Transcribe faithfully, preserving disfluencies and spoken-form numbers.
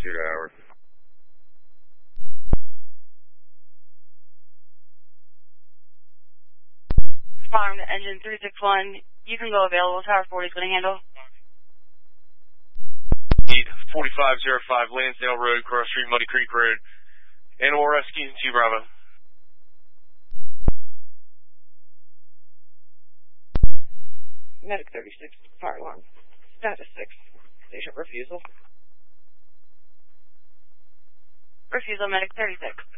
two hours. Farm to engine three six one. You can go available. Tower forty is going to handle. Need forty-five oh five Lansdale Road, Cross Street, Muddy Creek Road. Animal rescue, two Bravo. Medic thirty-six, fire alarm. Status six, patient refusal. Refusal, Medic thirty-six.